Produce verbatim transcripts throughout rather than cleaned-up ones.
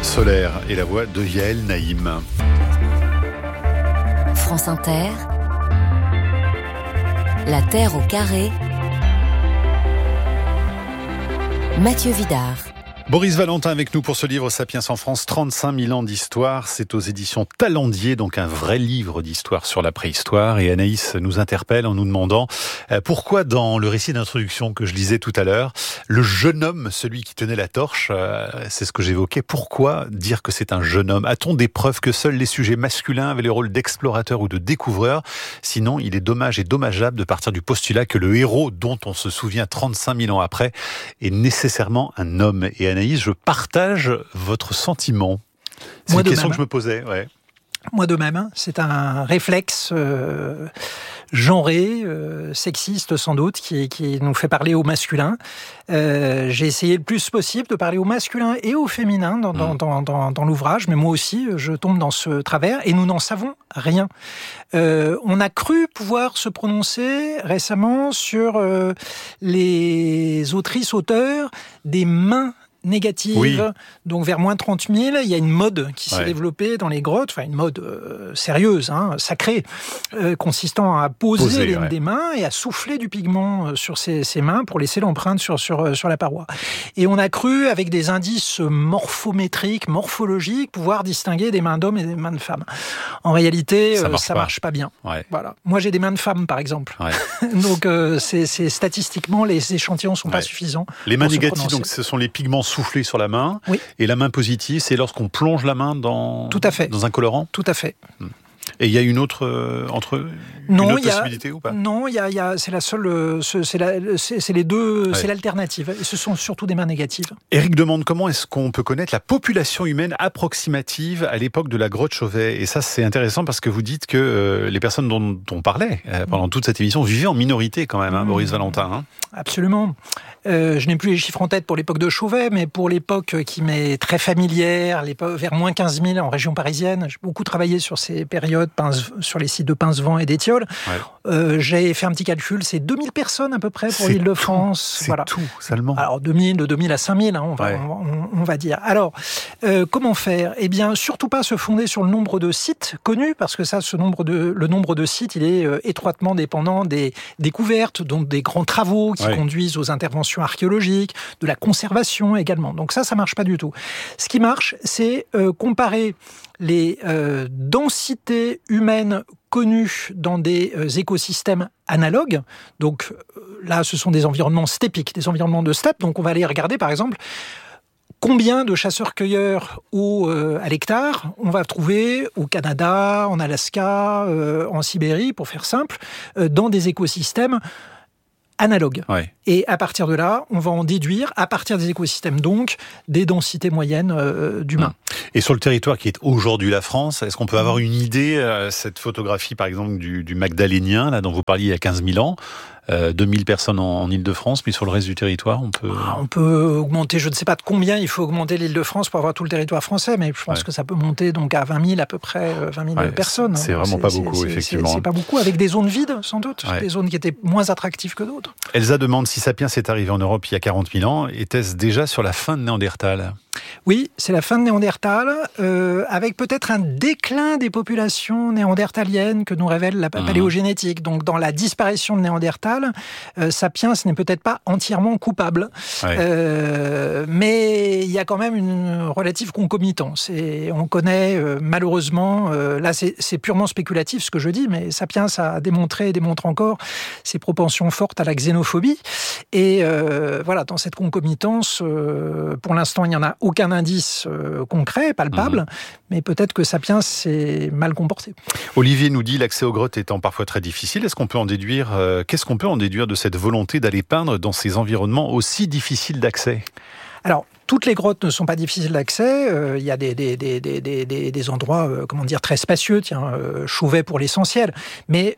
Solaire et la voix de Yael Naïm. France Inter, La Terre au carré, Mathieu Vidard. Boris Valentin avec nous pour ce livre Sapiens en France, trente-cinq mille ans d'histoire. C'est aux éditions Talendier, donc un vrai livre d'histoire sur la préhistoire. Et Anaïs nous interpelle en nous demandant euh, pourquoi dans le récit d'introduction que je lisais tout à l'heure, le jeune homme, celui qui tenait la torche, euh, c'est ce que j'évoquais, pourquoi dire que c'est un jeune homme ? A-t-on des preuves que seuls les sujets masculins avaient le rôle d'explorateur ou de découvreur ? Sinon, il est dommage et dommageable de partir du postulat que le héros dont on se souvient trente-cinq mille ans après est nécessairement un homme. Et Anaïs, je partage votre sentiment. C'est Moi une question même. que je me posais. Ouais. Moi de même, c'est un réflexe euh, genré, euh, sexiste sans doute, qui, qui nous fait parler au masculin. Euh, j'ai essayé le plus possible de parler au masculin et au féminin dans, dans, dans, dans, dans l'ouvrage, mais moi aussi, je tombe dans ce travers et nous n'en savons rien. Euh, on a cru pouvoir se prononcer récemment sur euh, les autrices-auteurs des mains négative, oui. Donc vers moins trente mille, il y a une mode qui s'est ouais. développée dans les grottes, enfin une mode euh, sérieuse, hein, sacrée, euh, consistant à poser, poser les, ouais. des mains et à souffler du pigment sur ces, ces mains pour laisser l'empreinte sur, sur, sur la paroi. Et on a cru, avec des indices morphométriques, morphologiques, pouvoir distinguer des mains d'hommes et des mains de femmes. En réalité, ça, euh, marche, ça pas. marche pas bien. Ouais. Voilà. Moi, j'ai des mains de femmes, par exemple. Ouais. donc, euh, c'est, c'est, statistiquement, les échantillons sont ouais. pas suffisants. Les mains négatives, donc, ce sont les pigments souffler sur la main, oui. et la main positive, c'est lorsqu'on plonge la main dans, Tout à fait. dans un colorant. Tout à fait. Et il y a une autre euh, entre une non, autre y a, possibilité ou pas ? Non, il y a, y a, c'est la seule, c'est, la, c'est, c'est les deux, ouais. c'est l'alternative. Et ce sont surtout des mains négatives. Éric demande comment est-ce qu'on peut connaître la population humaine approximative à l'époque de la grotte Chauvet. Et ça, c'est intéressant parce que vous dites que euh, les personnes dont on parlait euh, pendant toute cette émission vivaient en minorité quand même, hein, mmh. Boris Valentin. Hein. Absolument. Euh, je n'ai plus les chiffres en tête pour l'époque de Chauvet, mais pour l'époque qui m'est très familière, l'époque, vers moins quinze mille en région parisienne, j'ai beaucoup travaillé sur ces périodes, Pince, sur les sites de Pincevent et d'Étiole. Ouais. Euh, j'ai fait un petit calcul, c'est deux mille personnes à peu près pour c'est l'Île-de-France. Tout, voilà. C'est tout, seulement. Alors deux mille, de deux mille à cinq mille, hein, on, va, ouais. on, on va dire. Alors, euh, comment faire ? Eh bien, surtout pas se fonder sur le nombre de sites connus, parce que ça, ce nombre de, le nombre de sites, il est euh, étroitement dépendant des découvertes, donc des grands travaux qui ouais. conduisent aux interventions archéologiques, de la conservation également. Donc ça, ça marche pas du tout. Ce qui marche, c'est euh, comparer les euh, densités humaines connues dans des euh, écosystèmes analogues. Donc euh, là, ce sont des environnements stépiques, des environnements de steppe. Donc on va aller regarder, par exemple, combien de chasseurs-cueilleurs au, euh, à l'hectare on va trouver au Canada, en Alaska, euh, en Sibérie, pour faire simple, euh, dans des écosystèmes analogue. Ouais. Et à partir de là, on va en déduire, à partir des écosystèmes donc, des densités moyennes euh, d'humains. Et sur le territoire qui est aujourd'hui la France, est-ce qu'on peut avoir une idée, euh, cette photographie par exemple du, du Magdalénien, là, dont vous parliez il y a quinze mille ans, euh, deux mille personnes en, en Île-de-France, mais sur le reste du territoire, on peut... Ah, on peut augmenter, je ne sais pas de combien il faut augmenter l'Île-de-France pour avoir tout le territoire français, mais je pense ouais. que ça peut monter donc à vingt mille à peu près, vingt mille ouais, personnes. C'est vraiment c'est, pas beaucoup, c'est, effectivement. C'est, c'est pas beaucoup, avec des zones vides, sans doute, ouais. des zones qui étaient moins attractives que d'autres. Elsa demande si Sapiens est arrivé en Europe il y a quarante mille ans, était-ce déjà sur la fin de Néandertal ? Oui, c'est la fin de Néandertal, euh, avec peut-être un déclin des populations néandertaliennes que nous révèle la mmh. paléogénétique. Donc dans la disparition de Néandertal, euh, Sapiens n'est peut-être pas entièrement coupable. Ouais. Euh, mais il y a quand même une relative concomitance. Et on connaît euh, malheureusement, euh, là c'est, c'est purement spéculatif ce que je dis, mais Sapiens a démontré et démontre encore ses propensions fortes à la xénophobie. Et euh, voilà, dans cette concomitance, euh, pour l'instant il n'y en a aucun indice euh, concret, palpable, mmh. mais peut-être que Sapiens s'est mal comporté. Olivier nous dit, l'accès aux grottes étant parfois très difficile, est-ce qu'on peut en déduire, euh, qu'est-ce qu'on peut en déduire de cette volonté d'aller peindre dans ces environnements aussi difficiles d'accès ? Alors, toutes les grottes ne sont pas difficiles d'accès. Euh, il y a des, des, des, des, des, des endroits, euh, comment dire, très spacieux. Tiens, euh, Chauvet pour l'essentiel. Mais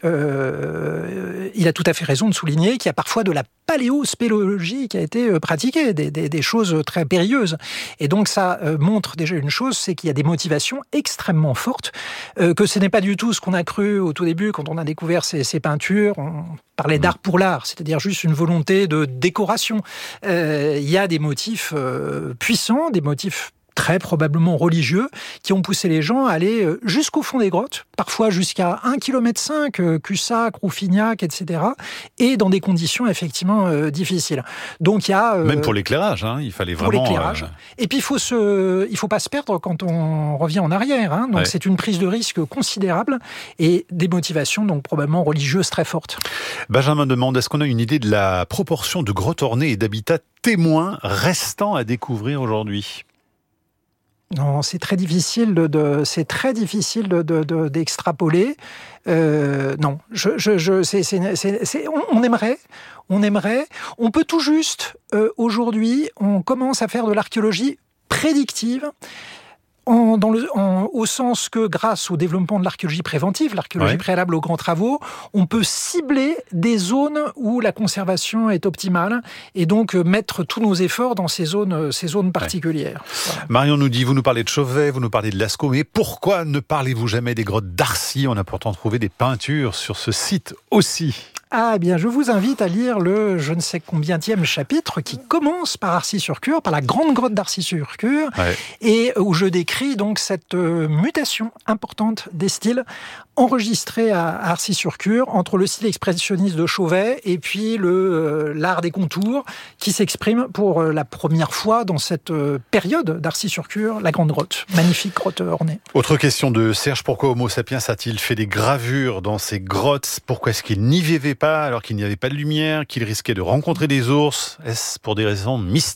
euh, il a tout à fait raison de souligner qu'il y a parfois de la paléospéléologie qui a été pratiquée, des, des, des choses très périlleuses. Et donc ça euh, montre déjà une chose, c'est qu'il y a des motivations extrêmement fortes, euh, que ce n'est pas du tout ce qu'on a cru au tout début quand on a découvert ces, ces peintures. On parlait d'art pour l'art, c'est-à-dire juste une volonté de décoration. Euh, il y a des motifs euh, puissants, des motifs très très probablement religieux, qui ont poussé les gens à aller jusqu'au fond des grottes, parfois jusqu'à un kilomètre cinq, Cussac, Rouffignac, et cetera, et dans des conditions effectivement euh, difficiles. Donc il y a... Euh, Même pour l'éclairage, hein, il fallait pour vraiment... l'éclairage. Euh... Et puis il faut se, il faut pas se perdre quand on revient en arrière. Hein. Donc ouais. c'est une prise de risque considérable et des motivations donc probablement religieuses très fortes. Benjamin demande, est-ce qu'on a une idée de la proportion de grottes ornées et d'habitats témoins restant à découvrir aujourd'hui ? Non, c'est très difficile de, de c'est très difficile de, de, de d'extrapoler. Euh, non, je, je, je, c'est, c'est, c'est, c'est, on, on aimerait, on aimerait. On peut tout juste euh, aujourd'hui, on commence à faire de l'archéologie prédictive. En, dans le, en, au sens que grâce au développement de l'archéologie préventive, l'archéologie ouais. préalable aux grands travaux, on peut cibler des zones où la conservation est optimale et donc euh, mettre tous nos efforts dans ces zones, ces zones particulières. Ouais. Voilà. Marion nous dit, vous nous parlez de Chauvet, vous nous parlez de Lascaux, mais pourquoi ne parlez-vous jamais des grottes d'Arcy ? On a pourtant trouvé des peintures sur ce site aussi. Ah, eh bien, je vous invite à lire le je ne sais combienième chapitre qui commence par Arcy-sur-Cure, par la grande grotte d'Arcy-sur-Cure, ouais. et où je décris donc cette euh, mutation importante des styles enregistrés à, à Arcy-sur-Cure entre le style expressionniste de Chauvet et puis le euh, l'art des contours qui s'exprime pour euh, la première fois dans cette euh, période d'Arcy-sur-Cure, la grande grotte, magnifique grotte ornée. Autre question de Serge, pourquoi Homo sapiens a-t-il fait des gravures dans ces grottes ? Pourquoi est-ce qu'il n'y vivait pas alors qu'il n'y avait pas de lumière, qu'il risquait de rencontrer des ours ? Est-ce pour des raisons mystiques ?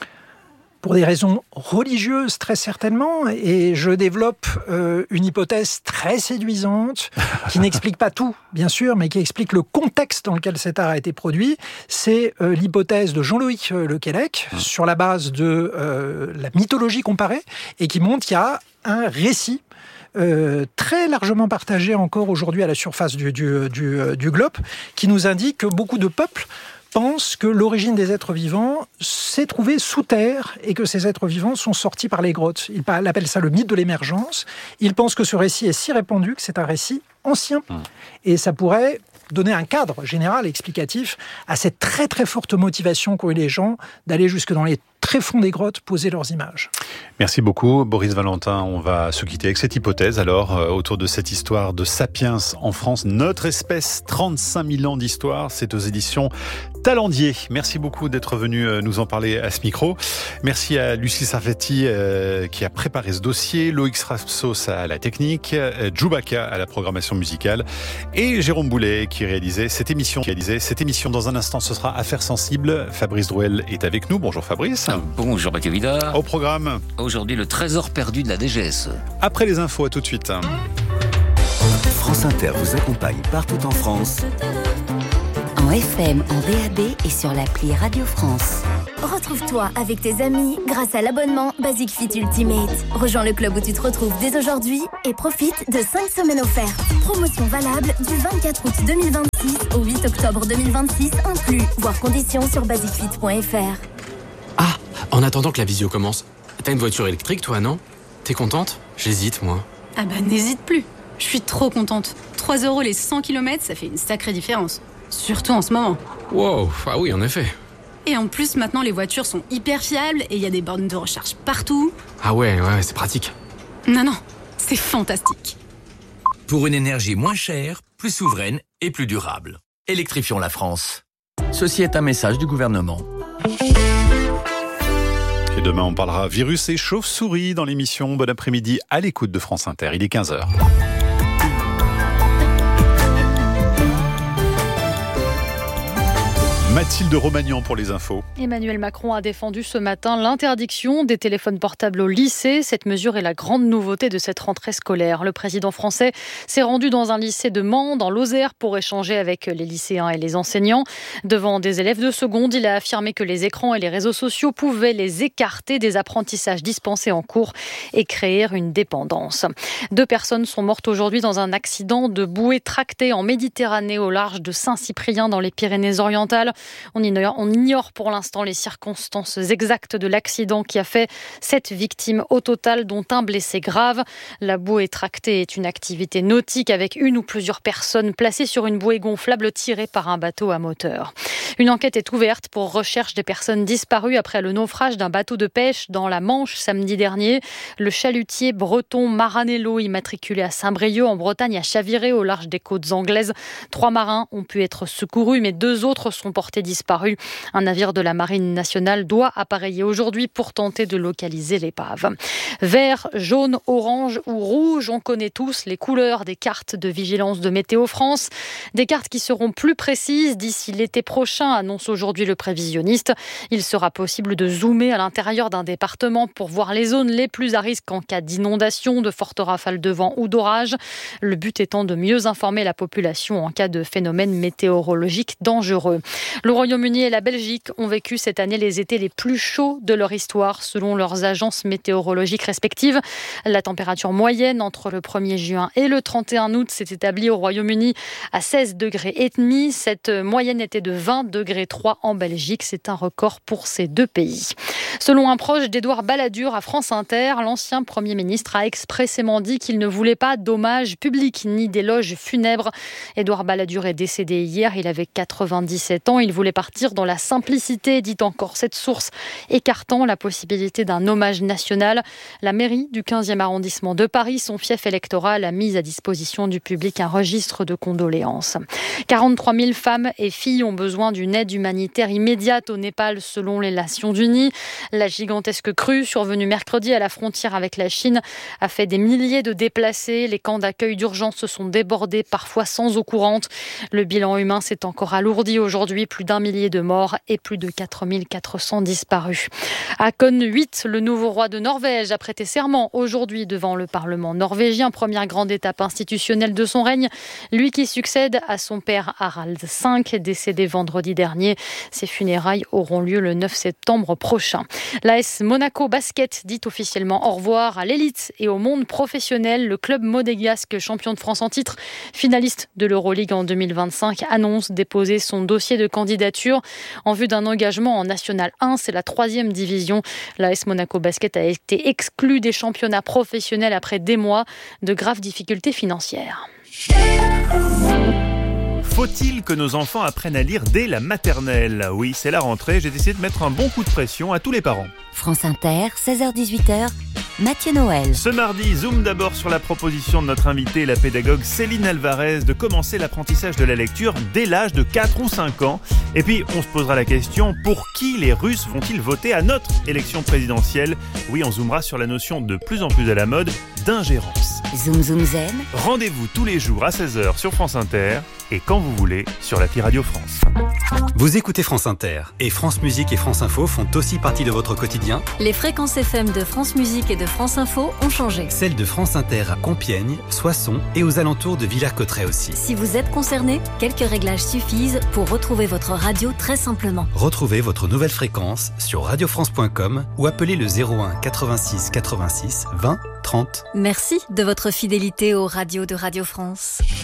Pour des raisons religieuses, très certainement, et je développe euh, une hypothèse très séduisante, qui n'explique pas tout, bien sûr, mais qui explique le contexte dans lequel cet art a été produit. C'est euh, l'hypothèse de Jean-Loïc Lequellec, mmh. sur la base de euh, la mythologie comparée, et qui montre qu'il y a un récit Euh, très largement partagé encore aujourd'hui à la surface du, du, du, du globe, qui nous indique que beaucoup de peuples pensent que l'origine des êtres vivants s'est trouvée sous terre et que ces êtres vivants sont sortis par les grottes. Il appelle ça le mythe de l'émergence. Il pense que ce récit est si répandu que c'est un récit ancien. Mmh. Et ça pourrait donner un cadre général explicatif à cette très très forte motivation qu'ont eu les gens d'aller jusque dans les très fonds des grottes poser leurs images. Merci beaucoup Boris Valentin. On va se quitter avec cette hypothèse alors euh, autour de cette histoire de Sapiens en France, notre espèce, trente-cinq mille ans d'histoire. C'est aux éditions Talendier. Merci beaucoup d'être venu euh, nous en parler à ce micro. Merci à Lucie Sarfati euh, qui a préparé ce dossier, Loïc Strassos à la technique, euh, Djoubaka à la programmation musicale et Jérôme Boulet qui réalisait cette émission. Qui réalisait cette émission. Dans un instant, ce sera Affaires sensibles. Fabrice Drouel est avec nous. Bonjour Fabrice. Bonjour Mathieu Vidard. Au programme. Aujourd'hui, le trésor perdu de la D G S. Après les infos, à tout de suite. France Inter vous accompagne partout en France. En F M, en D A B et sur l'appli Radio France. Retrouve-toi avec tes amis grâce à l'abonnement Basic Fit Ultimate. Rejoins le club où tu te retrouves dès aujourd'hui et profite de cinq semaines offertes. Promotion valable du vingt-quatre août deux mille vingt-six au huit octobre deux mille vingt-six inclus. Voir conditions sur basic fit point f r. Ah, en attendant que la visio commence, t'as une voiture électrique toi, non ? T'es contente ? J'hésite, moi. Ah bah n'hésite plus. Je suis trop contente. trois euros les cent kilomètres, ça fait une sacrée différence. Surtout en ce moment. Wow, ah oui, en effet. Et en plus, maintenant, les voitures sont hyper fiables et il y a des bornes de recharge partout. Ah ouais, ouais, c'est pratique. Non, non, c'est fantastique. Pour une énergie moins chère, plus souveraine et plus durable. Électrifions la France. Ceci est un message du gouvernement. Et demain, on parlera virus et chauve-souris dans l'émission. Bon après-midi à l'écoute de France Inter. Il est quinze heures. Mathilde Romagnan pour les infos. Emmanuel Macron a défendu ce matin l'interdiction des téléphones portables au lycée. Cette mesure est la grande nouveauté de cette rentrée scolaire. Le président français s'est rendu dans un lycée de Mans, dans l'Ozère, pour échanger avec les lycéens et les enseignants. Devant des élèves de seconde, il a affirmé que les écrans et les réseaux sociaux pouvaient les écarter des apprentissages dispensés en cours et créer une dépendance. Deux personnes sont mortes aujourd'hui dans un accident de bouée tractée en Méditerranée au large de Saint-Cyprien dans les Pyrénées-Orientales. On ignore, on ignore pour l'instant les circonstances exactes de l'accident qui a fait sept victimes au total, dont un blessé grave. La bouée tractée est une activité nautique avec une ou plusieurs personnes placées sur une bouée gonflable tirée par un bateau à moteur. Une enquête est ouverte pour recherche des personnes disparues après le naufrage d'un bateau de pêche dans la Manche samedi dernier. Le chalutier breton Maranello, immatriculé à Saint-Brieuc en Bretagne, a chaviré au large des côtes anglaises. Trois marins ont pu être secourus, mais deux autres sont portés disparus. Un navire de la Marine nationale doit appareiller aujourd'hui pour tenter de localiser l'épave. Vert, jaune, orange ou rouge, on connaît tous les couleurs des cartes de vigilance de Météo France. Des cartes qui seront plus précises d'ici l'été prochain, annonce aujourd'hui le prévisionniste. Il sera possible de zoomer à l'intérieur d'un département pour voir les zones les plus à risque en cas d'inondation, de fortes rafales de vent ou d'orage. Le but étant de mieux informer la population en cas de phénomènes météorologiques dangereux. Le Royaume-Uni et la Belgique ont vécu cette année les étés les plus chauds de leur histoire, selon leurs agences météorologiques respectives. La température moyenne entre le premier juin et le trente et un août s'est établie au Royaume-Uni à seize degrés et demi. Cette moyenne était de vingt degrés trois en Belgique. C'est un record pour ces deux pays. Selon un proche d'Édouard Balladur à France Inter, l'ancien Premier ministre a expressément dit qu'il ne voulait pas d'hommage public ni d'éloges funèbres. Édouard Balladur est décédé hier, il avait quatre-vingt-dix-sept ans. Il voulait partir dans la simplicité, dit encore cette source, écartant la possibilité d'un hommage national. La mairie du quinzième arrondissement de Paris, son fief électoral, a mis à disposition du public un registre de condoléances. quarante-trois mille femmes et filles ont besoin d'une aide humanitaire immédiate au Népal, selon les Nations Unies. La gigantesque crue survenue mercredi à la frontière avec la Chine a fait des milliers de déplacés. Les camps d'accueil d'urgence se sont débordés, parfois sans eau courante. Le bilan humain s'est encore alourdi aujourd'hui. Plus d'un millier de morts et plus de quatre mille quatre cents disparus. Haakon huit, le nouveau roi de Norvège, a prêté serment aujourd'hui devant le Parlement norvégien. Première grande étape institutionnelle de son règne. Lui qui succède à son père Harald cinq, décédé vendredi dernier. Ses funérailles auront lieu le neuf septembre prochain. L'A S Monaco Basket dit officiellement au revoir à l'élite et au monde professionnel. Le club monégasque, champion de France en titre, finaliste de l'Euroleague en deux mille vingt-cinq, annonce déposer son dossier de candidature en vue d'un engagement en National un. C'est la troisième division. L'A S Monaco Basket a été exclu des championnats professionnels après des mois de graves difficultés financières. Faut-il que nos enfants apprennent à lire dès la maternelle ? Oui, c'est la rentrée, j'ai décidé de mettre un bon coup de pression à tous les parents. France Inter, seize heures dix-huit heures, Mathieu Noël. Ce mardi, zoom d'abord sur la proposition de notre invitée, la pédagogue Céline Alvarez, de commencer l'apprentissage de la lecture dès l'âge de quatre ou cinq ans. Et puis, on se posera la question, pour qui les Russes vont-ils voter à notre élection présidentielle ? Oui, on zoomera sur la notion de plus en plus à la mode d'ingérence. Zoom Zoom Zen. Rendez-vous tous les jours à seize heures sur France Inter et quand vous voulez sur l'appli Radio France. Vous écoutez France Inter et France Musique et France Info font aussi partie de votre quotidien. Les fréquences F M de France Musique et de France Info ont changé. Celles de France Inter à Compiègne, Soissons et aux alentours de Villers-Cotterêts aussi. Si vous êtes concerné, quelques réglages suffisent pour retrouver votre radio très simplement. Retrouvez votre nouvelle fréquence sur radio france point com ou appelez le zéro un quatre-vingt-six quatre-vingt-six vingt trente. Merci de votre fidélité aux radios de Radio France.